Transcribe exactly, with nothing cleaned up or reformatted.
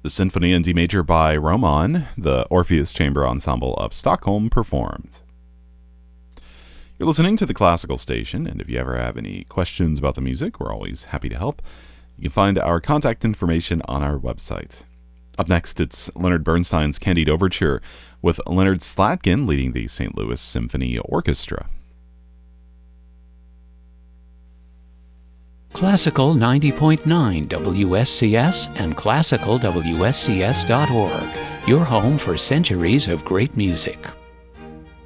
The Symphony in D major by Roman, the Orpheus Chamber Ensemble of Stockholm performed. You're listening to the Classical Station, and if you ever have any questions about the music, we're always happy to help. You can find our contact information on our website. Up next, it's Leonard Bernstein's Candide Overture, with Leonard Slatkin leading the Saint Louis Symphony Orchestra. Classical ninety point nine W S C S and classical W S C S dot org, your home for centuries of great music.